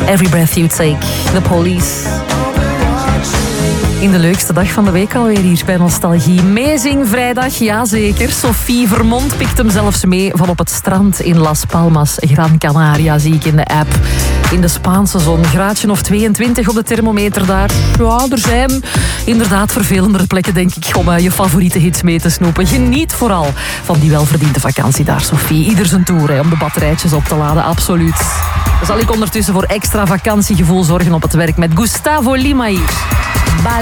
Every Breath You Take, The Police. In de leukste dag van de week alweer hier bij Nostalgie. Meezing vrijdag, jazeker. Sophie Vermont pikt hem zelfs mee van op het strand in Las Palmas, Gran Canaria, zie ik in de app. In de Spaanse zon, graadje of 22 op de thermometer daar. Ja, er zijn inderdaad vervelendere plekken, denk ik, om je favoriete hits mee te snoepen. Geniet vooral van die welverdiende vakantie daar, Sophie. Ieder zijn toer, om de batterijtjes op te laden, absoluut. Dan zal ik ondertussen voor extra vakantiegevoel zorgen op het werk met Gustavo Lima hier.